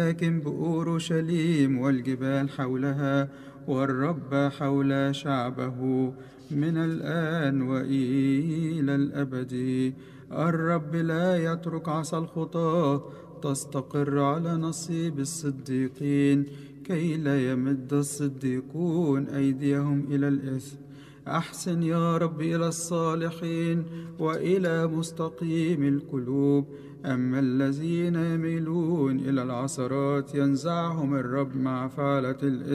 لكن بأورشليم والجبال حولها، والرب حول شعبه من الآن وإلى الأبد. الرب لا يترك عصا الخطاة تستقر على نصيب الصديقين، كي لا يمد الصديقون أيديهم إلى الإثم. أحسن يا رب إلى الصالحين وإلى مستقيم القلوب، أما الذين يميلون إلى العثرات ينزعهم الرب مع فعلة الإثم.